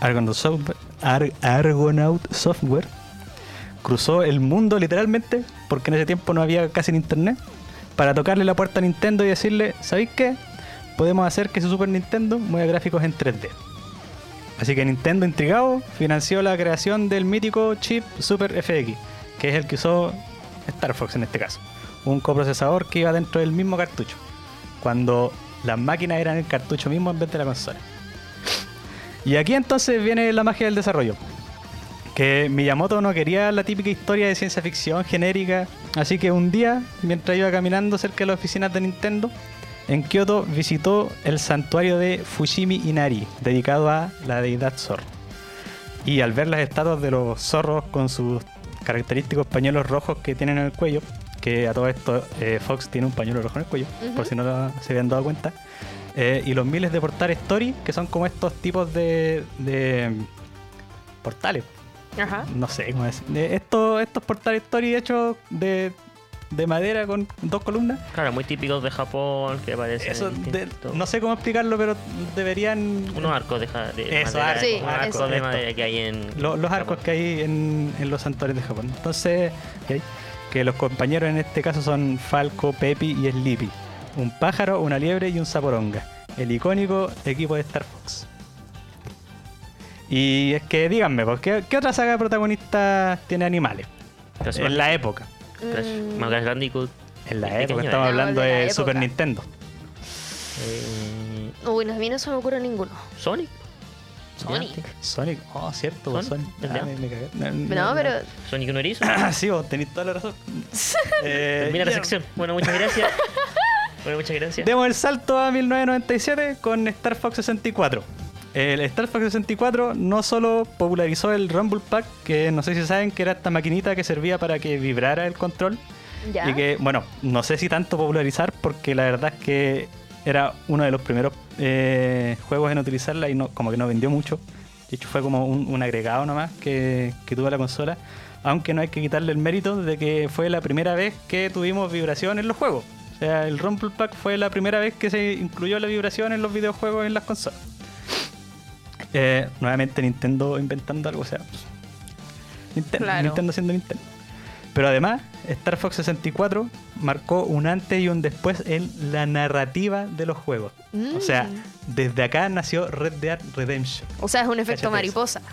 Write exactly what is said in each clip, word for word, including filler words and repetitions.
Argonaut Software, Ar- Argonaut Software cruzó el mundo literalmente, porque en ese tiempo no había casi internet, para tocarle la puerta a Nintendo y decirle, ¿sabéis qué? Podemos hacer que su Super Nintendo mueva gráficos en tres D. Así que Nintendo, intrigado, financió la creación del mítico chip Super F X, que es el que usó Star Fox en este caso. Un coprocesador que iba dentro del mismo cartucho, cuando las máquinas eran el cartucho mismo en vez de la consola. Y aquí entonces viene la magia del desarrollo. Que Miyamoto no quería la típica historia de ciencia ficción genérica, así que un día, mientras iba caminando cerca de las oficinas de Nintendo, en Kioto visitó el santuario de Fushimi Inari, dedicado a la deidad zorro. Y al ver las estatuas de los zorros con sus característicos pañuelos rojos que tienen en el cuello, que a todo esto eh, Fox tiene un pañuelo rojo en el cuello, uh-huh. por si no lo, se habían dado cuenta, eh, y los miles de portales Story, que son como estos tipos de, de portales. Ajá. No sé cómo es. Eh, estos, estos portales Story hechos de, de madera con dos columnas. Claro, muy típicos de Japón, que aparecen. Eso de, no sé cómo explicarlo, pero deberían. Unos arcos de, de eso, madera. arcos, sí, unos arcos eso, de esto. madera que hay en. Los, los Japón. arcos que hay en, en los santuarios de Japón. Entonces, okay, que los compañeros en este caso son Falco, Pepi y Sleepy. Un pájaro, una liebre y un zaporonga. El icónico equipo de Star Fox. Y es que díganme, ¿por qué, ¿qué otra saga de protagonistas tiene animales? Crash En la época. Crash, Mm. Crash Bandicoot. En la El época, pequeño, estamos ¿eh? hablando No, de la de época. Super Nintendo. Eh, Uy, a mí no se me ocurre ninguno. Sonic. Sonic. Ya, Sonic, oh, cierto, Sonic, Sonic. ¿el de Ah, me, me cagué. No, No, pero. Sonic un erizo. sí, vos tenéis toda la razón. eh, Termina la ya. sección. Bueno, muchas gracias. Bueno, muchas gracias. Demos el salto a mil novecientos noventa y siete con Star Fox sesenta y cuatro. El Star Fox sesenta y cuatro no solo popularizó el Rumble Pack, que no sé si saben que era esta maquinita que servía para que vibrara el control. Ya. Y que, bueno, no sé si tanto popularizar, porque la verdad es que era uno de los primeros eh, juegos en utilizarla y no, como que no vendió mucho. De hecho, fue como un, un agregado nomás que, que tuvo la consola. Aunque no hay que quitarle el mérito de que fue la primera vez que tuvimos vibración en los juegos. O sea, el Rumble Pack fue la primera vez que se incluyó la vibración en los videojuegos en las consolas. Eh, nuevamente Nintendo inventando algo, o sea, Nintendo, Claro. Nintendo siendo Nintendo. Pero además, Star Fox sesenta y cuatro marcó un antes y un después en la narrativa de los juegos. Mm. O sea, desde acá nació Red Dead Redemption. O sea, es un efecto Cáchate mariposa.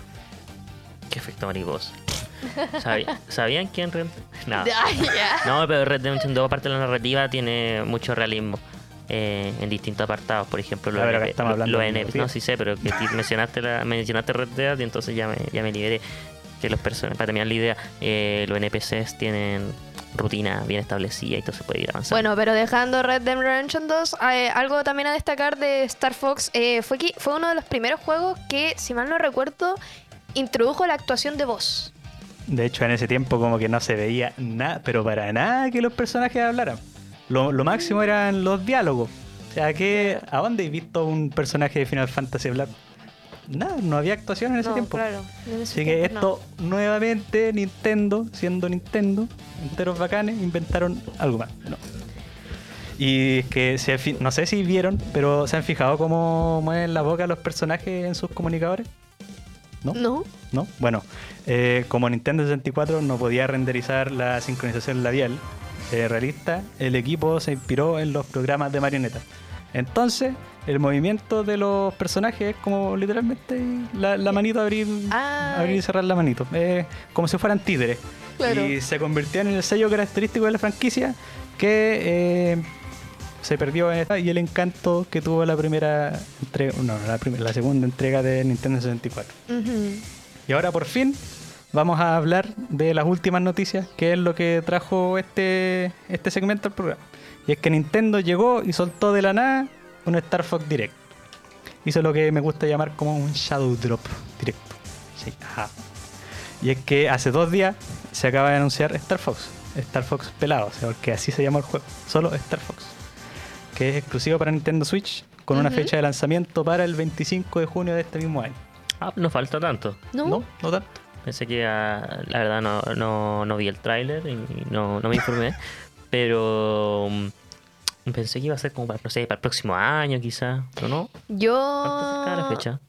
Qué efecto mariposa. ¿Sabi- ¿Sabían quién? Red... No. Ay, ya. No, pero Red Dead Redemption dos, aparte de la narrativa, tiene mucho realismo eh, en distintos apartados. Por ejemplo, los A ver, acá N P estamos hablando los de N P C. narrativa. No, sí sé, pero que ti- mencionaste, la, mencionaste Red Dead y entonces ya me, ya me liberé. Que los personajes, para terminar la idea, eh, los N P Cs tienen rutina bien establecida y todo se puede ir avanzando. Bueno, pero dejando Red Dead Redemption dos, eh, algo también a destacar de Star Fox eh, fue que fue uno de los primeros juegos que, si mal no recuerdo, introdujo la actuación de voz. De hecho, en ese tiempo como que no se veía nada, pero para nada que los personajes hablaran. Lo, lo máximo eran los diálogos. O sea, que ¿a dónde he visto un personaje de Final Fantasy hablar? Nada, no había actuación en ese No, tiempo. claro. En ese Así que tiempo no. esto, nuevamente, Nintendo, siendo Nintendo, enteros bacanes, inventaron algo más. No. Y es que, se, fi- no sé si vieron, pero ¿se han fijado cómo mueven la boca los personajes en sus comunicadores? ¿No? No. ¿No? Bueno, eh, como Nintendo sesenta y cuatro no podía renderizar la sincronización labial eh, realista, el equipo se inspiró en los programas de marionetas. Entonces, el movimiento de los personajes es como literalmente la, la manito abrir, Ah. abrir y cerrar la manito. Eh, como si fueran títeres. Claro. Y se convirtió en el sello característico de la franquicia que eh, se perdió en esta y el encanto que tuvo la primera entrega, no, la, primera, la segunda entrega de Nintendo sesenta y cuatro. Ujú. Y ahora por fin vamos a hablar de las últimas noticias, que es lo que trajo este, este segmento al programa. Y es que Nintendo llegó y soltó de la nada un Star Fox Direct. Hizo lo que me gusta llamar como un Shadow Drop directo. Sí, ajá. Y es que hace dos días se acaba de anunciar Star Fox. Star Fox pelado, o sea, porque así se llama el juego. Solo Star Fox. Que es exclusivo para Nintendo Switch, con una Ujú. fecha de lanzamiento para el veinticinco de junio de este mismo año. Ah, no falta tanto. ¿No? No, no tanto. Pensé que ah, la verdad no, no, no vi el tráiler y no, no me informé. Pero um, pensé que iba a ser como para, no sé, para el próximo año quizás. Pero no. Bastante cerca de la Yo fecha.